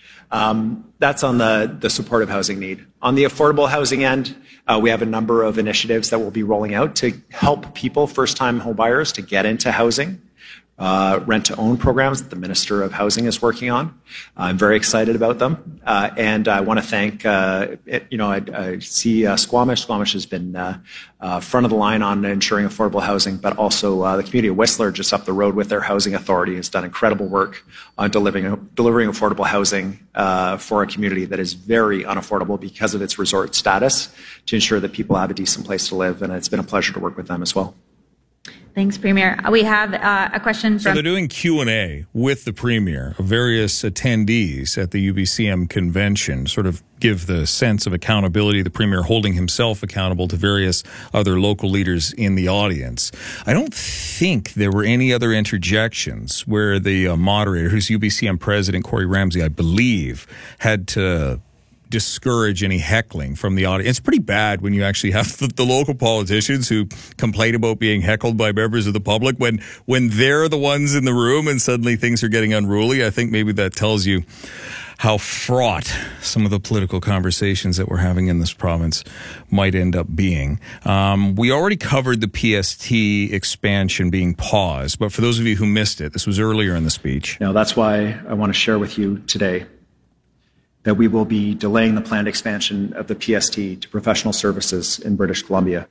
Speaker 9: Um, that's on the, the supportive housing need. On the affordable housing end, uh, we have a number of initiatives that we'll be rolling out to help people, first-time homebuyers, to get into housing. Uh, rent-to-own programs that the Minister of Housing is working on. I'm very excited about them. Uh, and I want to thank, uh, it, you know, I, I see uh, Squamish. Squamish has been uh, uh, front of the line on ensuring affordable housing, but also uh, the community of Whistler, just up the road with their housing authority, has done incredible work on delivering, delivering affordable housing uh, for a community that is very unaffordable because of its resort status, to ensure that people have a decent place to live. And it's been a pleasure to work with them as well.
Speaker 21: Thanks, Premier. We have uh, a question from...
Speaker 8: So they're doing Q and A with the Premier of various attendees at the U B C M convention, sort of give the sense of accountability, the Premier holding himself accountable to various other local leaders in the audience. I don't think there were any other interjections where the uh, moderator, who's U B C M President Corey Ramsey, I believe, had to discourage any heckling from the audience. It's pretty bad when you actually have the, the local politicians who complain about being heckled by members of the public when when they're the ones in the room and suddenly things are getting unruly. I think maybe that tells you how fraught some of the political conversations that we're having in this province might end up being. Um, we already covered the P S T expansion being paused, but for those of you who missed it, this was earlier in the speech.
Speaker 9: Now, that's why I want to share with you today that we will be delaying the planned expansion of the P S T to professional services in British Columbia.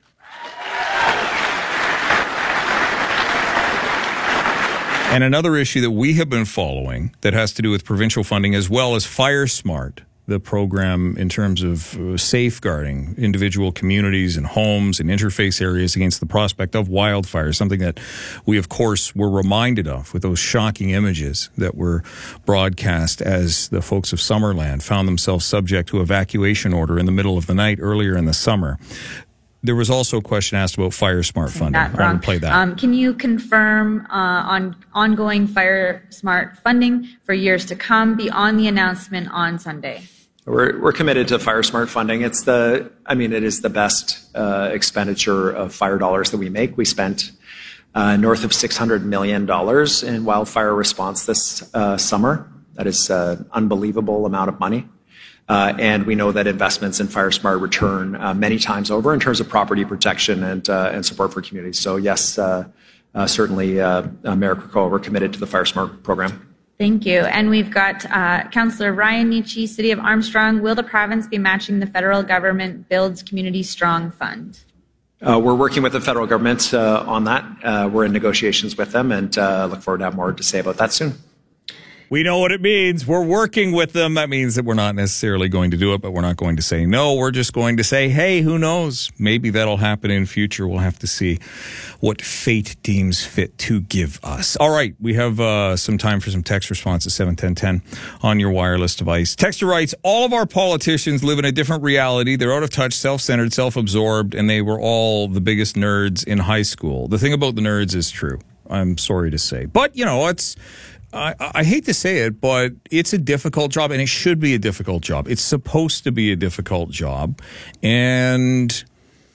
Speaker 8: And another issue that we have been following that has to do with provincial funding, as well as FireSmart, the program in terms of safeguarding individual communities and homes and interface areas against the prospect of wildfire, something that we, of course, were reminded of with those shocking images that were broadcast as the folks of Summerland found themselves subject to evacuation order in the middle of the night earlier in the summer. There was also a question asked about FireSmart funding. I want to play that.
Speaker 21: Um, can you confirm uh, on ongoing FireSmart funding for years to come beyond the announcement on Sunday?
Speaker 9: We're, we're committed to FireSmart funding. It's the, I mean, it is the best uh, expenditure of fire dollars that we make. We spent uh, north of six hundred million dollars in wildfire response this uh, summer. That is an unbelievable amount of money. Uh, and we know that investments in FireSmart return uh, many times over in terms of property protection and uh, and support for communities. So yes, uh, uh, certainly, uh, uh, Mayor Krakoa, we're committed to the FireSmart program.
Speaker 21: Thank you. And we've got uh, Councillor Ryan Nietzsche, City of Armstrong. Will the province be matching the federal government Builds Community Strong Fund?
Speaker 9: Uh, we're working with the federal government uh, on that. Uh, we're in negotiations with them, and uh, look forward to have more to say about that soon.
Speaker 8: We know what it means. We're working with them. That means that we're not necessarily going to do it, but we're not going to say no. We're just going to say, hey, who knows? Maybe that'll happen in future. We'll have to see what fate deems fit to give us. All right, we have uh, some time for some text responses, seven ten ten on your wireless device. Texter writes, all of our politicians live in a different reality. They're out of touch, self-centered, self-absorbed, and they were all the biggest nerds in high school. The thing about the nerds is true. I'm sorry to say. But, you know, it's... I, I hate to say it, but it's a difficult job, and it should be a difficult job. It's supposed to be a difficult job. And,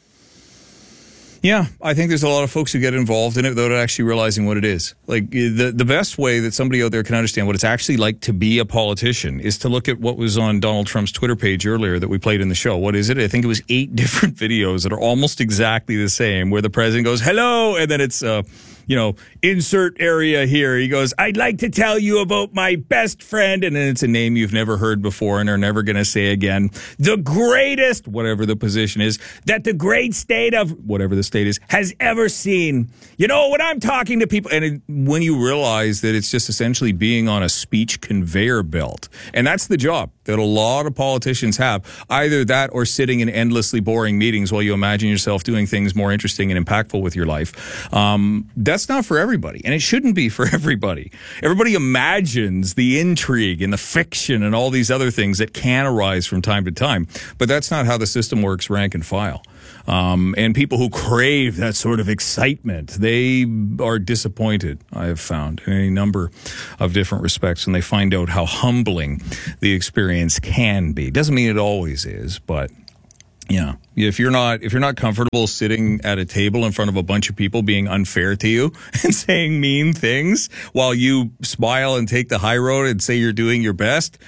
Speaker 8: yeah, I think there's a lot of folks who get involved in it without actually realizing what it is. Like, the, the best way that somebody out there can understand what it's actually like to be a politician is to look at what was on Donald Trump's Twitter page earlier that we played in the show. What is it? I think it was eight different videos that are almost exactly the same, where the president goes, hello, and then it's... uh you know, insert area here. He goes, I'd like to tell you about my best friend. And then it's a name you've never heard before and are never going to say again. The greatest, whatever the position is, that the great state of, whatever the state is, has ever seen. You know, when I'm talking to people, and it, when you realize that it's just essentially being on a speech conveyor belt. And that's the job that a lot of politicians have. Either that or sitting in endlessly boring meetings while you imagine yourself doing things more interesting and impactful with your life. Um, that's That's not for everybody, and it shouldn't be for everybody. Everybody imagines the intrigue and the fiction and all these other things that can arise from time to time, but that's not how the system works rank and file. Um, and people who crave that sort of excitement, they are disappointed, I have found, in a number of different respects when they find out how humbling the experience can be. Doesn't mean it always is, but... Yeah. If you're not if you're not comfortable sitting at a table in front of a bunch of people being unfair to you and saying mean things while you smile and take the high road and say you're doing your best,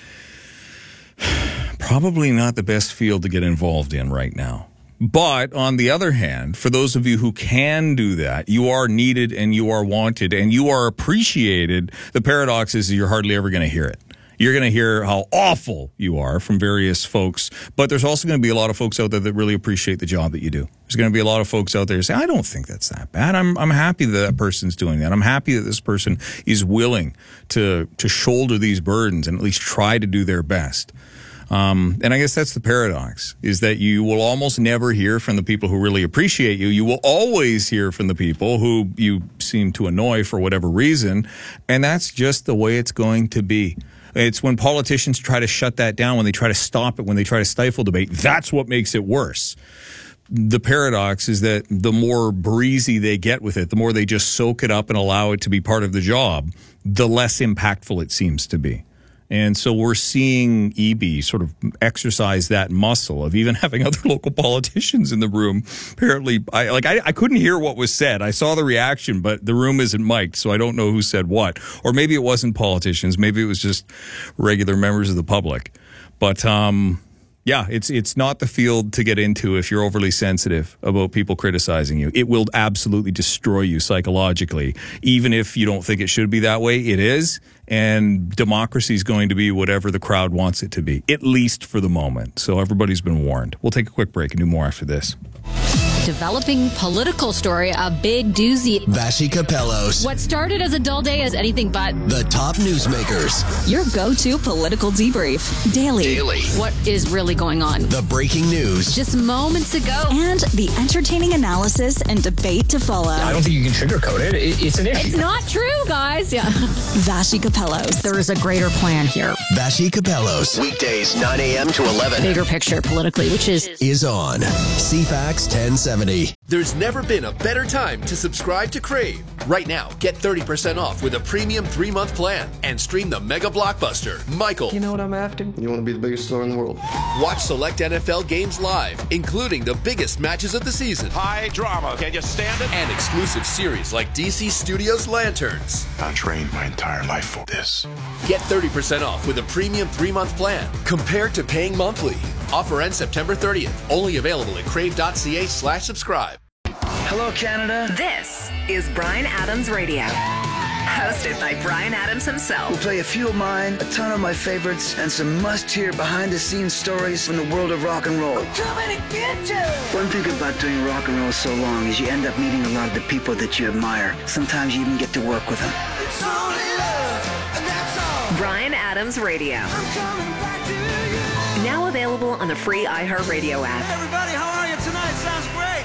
Speaker 8: probably not the best field to get involved in right now. But on the other hand, for those of you who can do that, you are needed and you are wanted and you are appreciated. The paradox is you're hardly ever going to hear it. You're going to hear how awful you are from various folks, but there's also going to be a lot of folks out there that really appreciate the job that you do. There's going to be a lot of folks out there who say, I don't think that's that bad. I'm I'm happy that that person's doing that. I'm happy that this person is willing to to shoulder these burdens and at least try to do their best. Um, and I guess that's the paradox, is that you will almost never hear from the people who really appreciate you. You will always hear from the people who you seem to annoy for whatever reason, and that's just the way it's going to be. It's when politicians try to shut that down, when they try to stop it, when they try to stifle debate, that's what makes it worse. The paradox is that the more breezy they get with it, the more they just soak it up and allow it to be part of the job, the less impactful it seems to be. And so we're seeing E B sort of exercise that muscle of even having other local politicians in the room. Apparently, I like I, I couldn't hear what was said. I saw the reaction, but the room isn't mic'd, so I don't know who said what. Or maybe it wasn't politicians. Maybe it was just regular members of the public. But um, yeah, it's it's not the field to get into if you're overly sensitive about people criticizing you. It will absolutely destroy you psychologically, even if you don't think it should be that way. It is. And democracy is going to be whatever the crowd wants it to be, at least for the moment. So everybody's been warned. We'll take a quick break and do more after this.
Speaker 6: Developing political story, a big doozy.
Speaker 4: Vassy Capellos.
Speaker 6: What started as a dull day is anything but.
Speaker 4: The top newsmakers.
Speaker 6: Your go-to political debrief. Daily.
Speaker 4: Daily.
Speaker 6: What is really going on?
Speaker 4: The breaking news.
Speaker 6: Just moments ago.
Speaker 10: And the entertaining analysis and debate to follow.
Speaker 11: I don't think you can sugarcoat it. It's an issue.
Speaker 6: It's not true, guys. Yeah.
Speaker 10: Vassy Capellos.
Speaker 6: There is a greater plan here.
Speaker 4: Vassy Capellos.
Speaker 5: Weekdays, nine a.m. to eleven.
Speaker 6: Bigger picture politically, which is...
Speaker 4: Is on C FAX ten seventy.
Speaker 13: There's never been a better time to subscribe to Crave. Right now, get thirty percent off with a premium three-month plan and stream the mega blockbuster, Michael.
Speaker 25: You know what I'm after? You want to be the biggest star in the world.
Speaker 13: Watch select N F L games live, including the biggest matches of the season.
Speaker 26: High drama. Can you stand it?
Speaker 13: And exclusive series like D C Studios' Lanterns.
Speaker 27: I trained my entire life for this.
Speaker 13: Get thirty percent off with a premium three-month plan compared to paying monthly. Offer ends September thirtieth. Only available at crave.ca slash subscribe.
Speaker 28: Hello, Canada.
Speaker 14: This is Bryan Adams Radio. Hosted by Bryan Adams himself.
Speaker 28: We'll play a few of mine, a ton of my favorites, and some must-hear behind-the-scenes stories from the world of rock and roll.
Speaker 29: I'm coming to get you!
Speaker 28: One thing about doing rock and roll so long is you end up meeting a lot of the people that you admire. Sometimes you even get to work with them.
Speaker 29: It's only love, and that's all.
Speaker 14: Bryan Adams Radio. Now available on the free iHeartRadio app.
Speaker 1: Everybody, how are you tonight? Sounds great.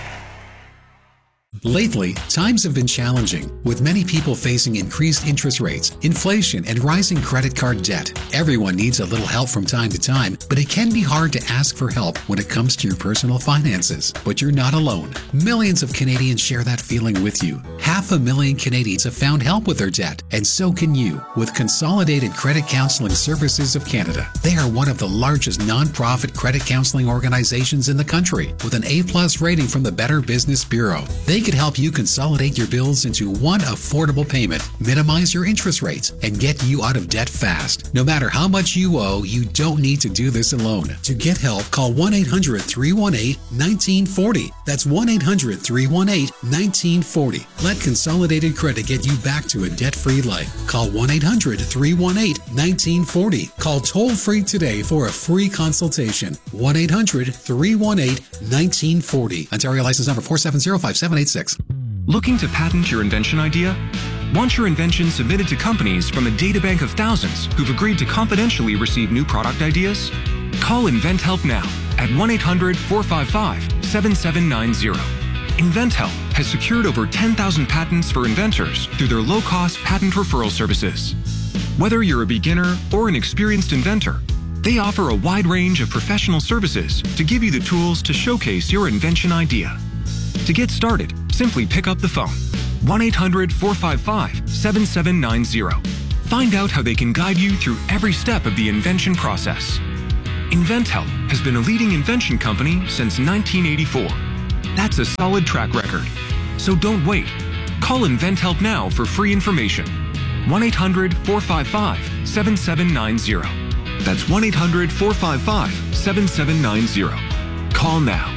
Speaker 7: Lately, times have been challenging, with many people facing increased interest rates, inflation, and rising credit card debt. Everyone needs a little help from time to time, but it can be hard to ask for help when it comes to your personal finances. But you're not alone. Millions of Canadians share that feeling with you. Half a million Canadians have found help with their debt, and so can you, with Consolidated Credit Counseling Services of Canada. They are one of the largest nonprofit credit counseling organizations in the country, with an A-plus rating from the Better Business Bureau. They could help you consolidate your bills into one affordable payment, minimize your interest rates, and get you out of debt fast. No matter how much you owe, you don't need to do this alone. To get help, call one eight hundred, three one eight, one nine four zero. That's one eight hundred, three one eight, one nine four zero. Let Consolidated Credit get you back to a debt-free life. Call one eight hundred, three one eight, one nine four zero. Call toll-free today for a free consultation. one eight hundred, three one eight, one nine four zero. Ontario license number four seven zero five seven eight six.
Speaker 15: Looking to patent your invention idea? Want your invention submitted to companies from a databank of thousands who've agreed to confidentially receive new product ideas? Call InventHelp now at one eight hundred, four five five, seven seven nine zero. InventHelp has secured over ten thousand patents for inventors through their low-cost patent referral services. Whether you're a beginner or an experienced inventor, they offer a wide range of professional services to give you the tools to showcase your invention idea. To get started, simply pick up the phone, one eight hundred, four five five, seven seven nine zero. Find out how they can guide you through every step of the invention process. InventHelp has been a leading invention company since nineteen eighty-four. That's a solid track record. So don't wait. Call InventHelp now for free information. one eight hundred, four five five, seven seven nine zero. That's one eight hundred, four five five, seven seven nine zero. Call now.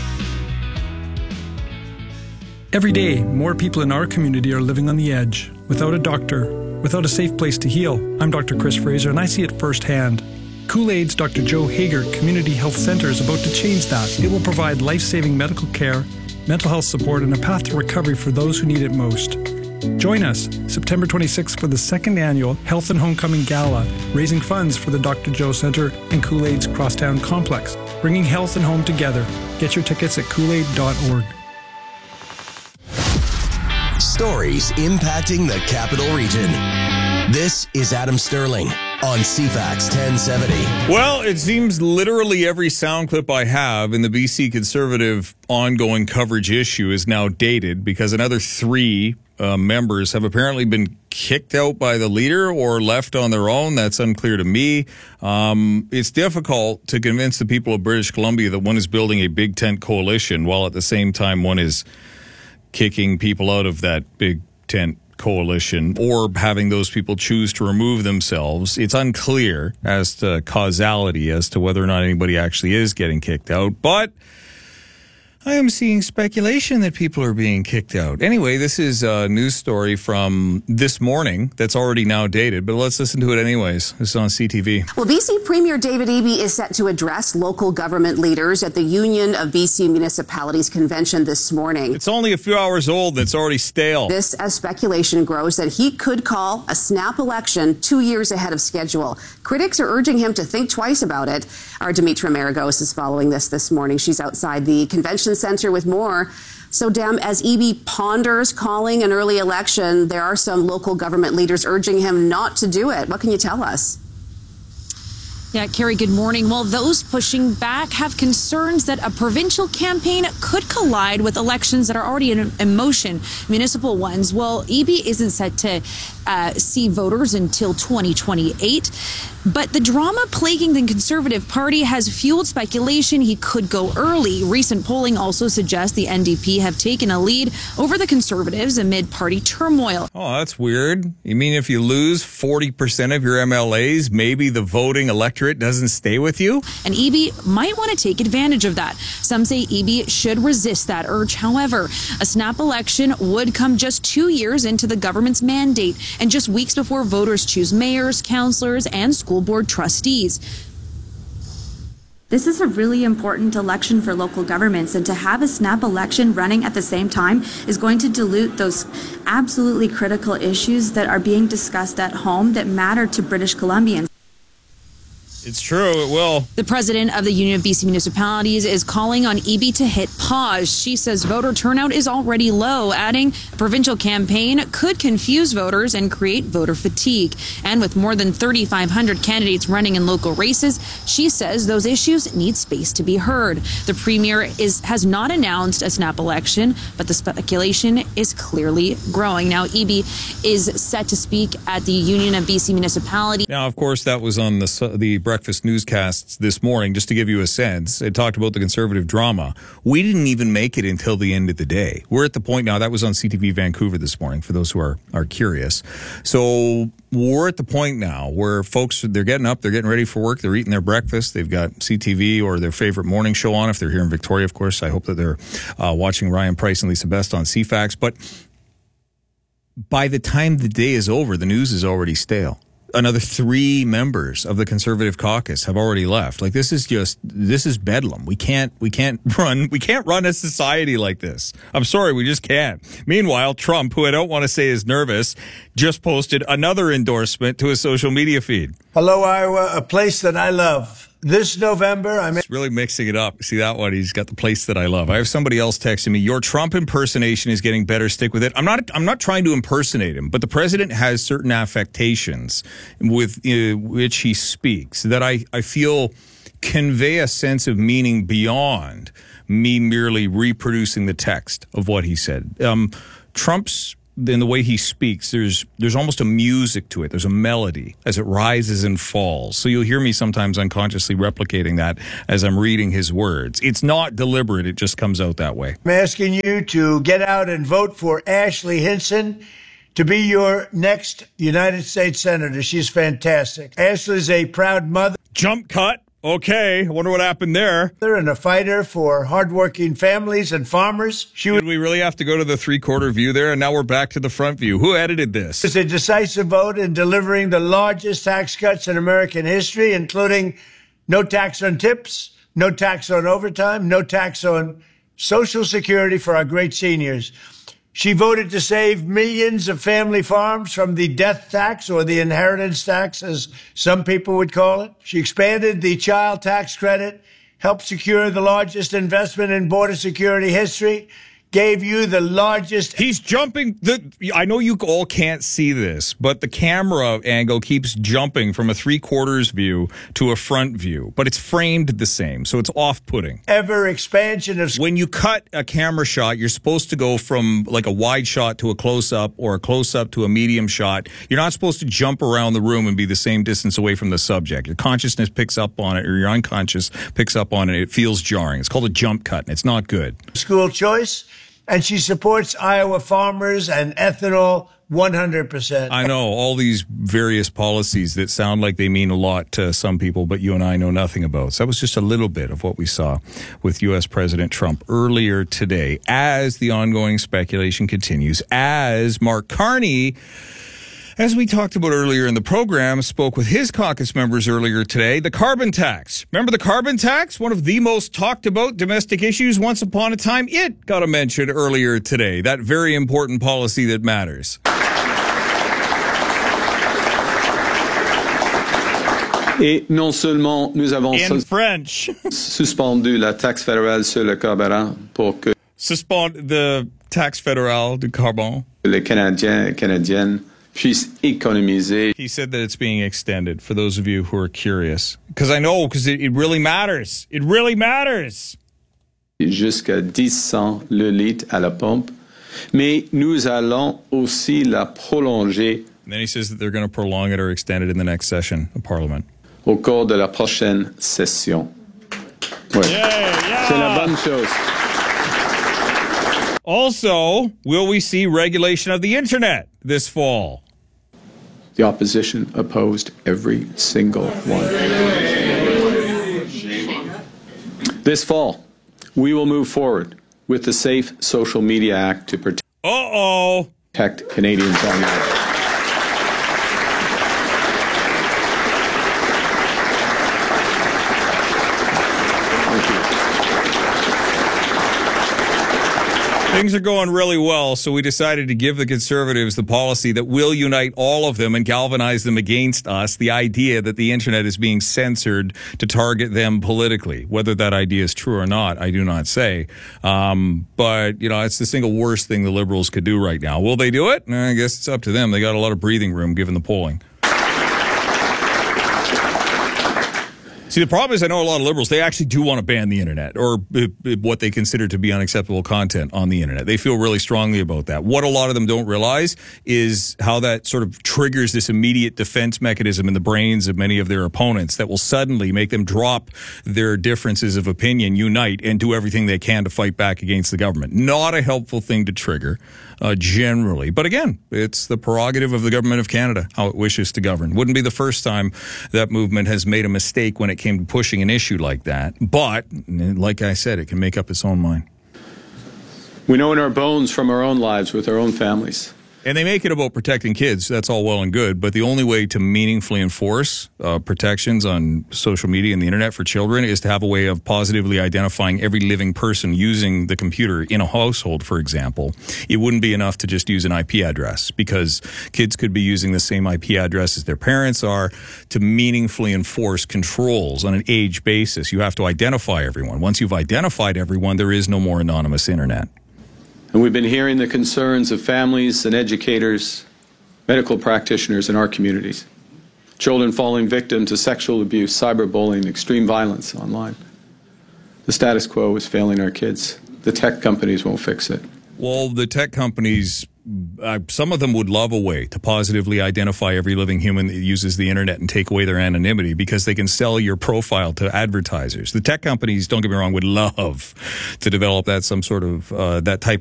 Speaker 16: Every day, more people in our community are living on the edge, without a doctor, without a safe place to heal. I'm Doctor Chris Fraser, and I see it firsthand. Kool-Aid's Doctor Joe Hager Community Health Center is about to change that. It will provide life-saving medical care, mental health support, and a path to recovery for those who need it most. Join us September twenty-sixth for the second annual Health and Homecoming Gala, raising funds for the Doctor Joe Center and Kool-Aid's Crosstown Complex, bringing health and home together. Get your tickets at kool aid dot org.
Speaker 4: Stories impacting the Capital Region. This is Adam Sterling on C FAX ten seventy.
Speaker 8: Well, it seems literally every sound clip I have in the B C Conservative ongoing coverage issue is now dated because another three uh, members have apparently been kicked out by the leader or left on their own. That's unclear to me. Um, it's difficult to convince the people of British Columbia that one is building a big tent coalition while at the same time one is kicking people out of that big tent coalition or having those people choose to remove themselves. It's unclear as to causality as to whether or not anybody actually is getting kicked out, but I am seeing speculation that people are being kicked out. Anyway, this is a news story from this morning that's already now dated, but let's listen to it anyways. This is on C T V.
Speaker 17: Well, B C Premier David Eby is set to address local government leaders at the Union of B C Municipalities Convention this morning.
Speaker 8: It's only a few hours old and it's already stale.
Speaker 17: This as speculation grows that he could call a snap election two years ahead of schedule. Critics are urging him to think twice about it. Our Dimitra Maragos is following this this morning. She's outside the convention center with more. So, Dem, as Eby ponders calling an early election, there are some local government leaders urging him not to do it. What can you tell us?
Speaker 18: Yeah, Carrie, good morning. Well, those pushing back have concerns that a provincial campaign could collide with elections that are already in, in motion, municipal ones. Well, Eby isn't set to uh, see voters until twenty twenty-eight. But the drama plaguing the Conservative Party has fueled speculation he could go early. Recent polling also suggests the N D P have taken a lead over the Conservatives amid party turmoil.
Speaker 8: Oh, that's weird. You mean if you lose forty percent of your M L As, maybe the voting electorate doesn't stay with you?
Speaker 18: And Eby might want to take advantage of that. Some say Eby should resist that urge. However, a snap election would come just two years into the government's mandate and just weeks before voters choose mayors, councillors, and school board trustees.
Speaker 2: This is a really important election for local governments, and to have a snap election running at the same time is going to dilute those absolutely critical issues that are being discussed at home that matter to British Columbians.
Speaker 8: It's true, it will.
Speaker 18: The president of the Union of B C Municipalities is calling on E B to hit pause. She says voter turnout is already low, adding the provincial campaign could confuse voters and create voter fatigue. And with more than thirty-five hundred candidates running in local races, she says those issues need space to be heard. The premier is has not announced a snap election, but the speculation is clearly growing. Now, E B is set to speak at the Union of B C Municipalities.
Speaker 8: Now, of course, that was on the the breakfast newscasts this morning, just to give you a sense. It talked about the Conservative drama. We didn't even make it until the end of the day. We're at the point now, that was on C T V Vancouver this morning, for those who are, are curious. So we're at the point now where folks, they're getting up, they're getting ready for work, they're eating their breakfast, they've got C T V or their favorite morning show on. If they're here in Victoria, of course, I hope that they're uh, watching Ryan Price and Lisa Best on C FAX. But by the time the day is over, the news is already stale. Another three members of the Conservative caucus have already left. Like, this is just, this is bedlam. We can't, we can't run, we can't run a society like this. I'm sorry, we just can't. Meanwhile, Trump, who I don't want to say is nervous, just posted another endorsement to his social media feed.
Speaker 3: Hello, Iowa, a place that I love. This November, I'm
Speaker 8: He's really mixing it up. See that one? He's got the place that I love. I have somebody else texting me, your Trump impersonation is getting better. Stick with it. I'm not, I'm not trying to impersonate him, but the president has certain affectations with uh, which he speaks that I, I feel convey a sense of meaning beyond me merely reproducing the text of what he said. Um, Trump's in the way he speaks, there's there's almost a music to it. There's a melody as it rises and falls. So you'll hear me sometimes unconsciously replicating that as I'm reading his words. It's not deliberate. It just comes out that way.
Speaker 3: I'm asking you to get out and vote for Ashley Hinson to be your next United States Senator. She's fantastic. Ashley's a proud mother.
Speaker 8: Jump cut. Okay, I wonder what happened there.
Speaker 3: And a fighter for hardworking families and farmers. She
Speaker 8: Did we really have to go to the three-quarter view there? And now we're back to the front view. Who edited this?
Speaker 3: was a decisive vote in delivering the largest tax cuts in American history, including no tax on tips, no tax on overtime, no tax on Social Security for our great seniors. She voted to save millions of family farms from the death tax, or the inheritance tax, as some people would call it. She expanded the child tax credit, helped secure the largest investment in border security history, gave you the largest...
Speaker 8: He's jumping... The, I know you all can't see this, but the camera angle keeps jumping from a three-quarters view to a front view, but it's framed the same, so it's off-putting.
Speaker 3: Ever expansion of...
Speaker 8: When you cut a camera shot, you're supposed to go from like a wide shot to a close-up, or a close-up to a medium shot. You're not supposed to jump around the room and be the same distance away from the subject. Your consciousness picks up on it, or your unconscious picks up on it. It feels jarring. It's called a jump cut, and it's not good.
Speaker 3: School choice. And she supports Iowa farmers and ethanol one hundred percent.
Speaker 8: I know all these various policies that sound like they mean a lot to some people, but you and I know nothing about. So that was just a little bit of what we saw with U S President Trump earlier today, as the ongoing speculation continues, as Mark Carney, as we talked about earlier in the program, spoke with his caucus members earlier today. The carbon tax. Remember the carbon tax? One of the most talked about domestic issues once upon a time. It got a mention earlier today. That very important policy that matters.
Speaker 12: Et non seulement nous avons
Speaker 8: in French
Speaker 12: suspendu la taxe fédérale sur le carburant pour que
Speaker 8: suspend the taxe fédérale du carbone.
Speaker 12: Les Canadiens et Canadiennes puissent économiser.
Speaker 8: He said that it's being extended, for those of you who are curious. Because I know, because it, it really matters. It really matters.
Speaker 12: Jusqu'à dix cents le litre à la pompe. Mais nous allons aussi la prolonger.
Speaker 8: And then he says that they're going to prolong it or extend it in the next session of Parliament.
Speaker 12: Au cours de la prochaine session. Ouais.
Speaker 8: Yeah, yeah.
Speaker 12: C'est la bonne chose.
Speaker 8: Also, will we see regulation of the internet this fall?
Speaker 12: The opposition opposed every single one. This fall, we will move forward with the Safe Social Media Act to protect,
Speaker 8: Uh-oh.
Speaker 12: protect Canadians online.
Speaker 8: Things are going really well, so we decided to give the Conservatives the policy that will unite all of them and galvanize them against us, the idea that the internet is being censored to target them politically. Whether that idea is true or not, I do not say. Um, but, you know, it's the single worst thing the Liberals could do right now. Will they do it? I guess it's up to them. They got a lot of breathing room given the polling. See, the problem is I know a lot of Liberals, they actually do want to ban the internet or uh, what they consider to be unacceptable content on the internet. They feel really strongly about that. What a lot of them don't realize is how that sort of triggers this immediate defense mechanism in the brains of many of their opponents that will suddenly make them drop their differences of opinion, unite, and do everything they can to fight back against the government. Not a helpful thing to trigger. Uh, generally. But again, it's the prerogative of the government of Canada, how it wishes to govern. Wouldn't be the first time that movement has made a mistake when it came to pushing an issue like that. But, like I said, it can make up its own mind.
Speaker 12: We know in our bones from our own lives with our own families.
Speaker 8: And they make it about protecting kids. That's all well and good. But the only way to meaningfully enforce uh, protections on social media and the internet for children is to have a way of positively identifying every living person using the computer in a household, for example. It wouldn't be enough to just use an I P address because kids could be using the same I P address as their parents are. To meaningfully enforce controls on an age basis, you have to identify everyone. Once you've identified everyone, there is no more anonymous internet.
Speaker 12: And we've been hearing the concerns of families and educators, medical practitioners in our communities. Children falling victim to sexual abuse, cyberbullying, extreme violence online. The status quo is failing our kids. The tech companies won't fix it.
Speaker 8: Well, the tech companies, uh, some of them would love a way to positively identify every living human that uses the internet and take away their anonymity because they can sell your profile to advertisers. The tech companies, don't get me wrong, would love to develop that some sort of uh, that type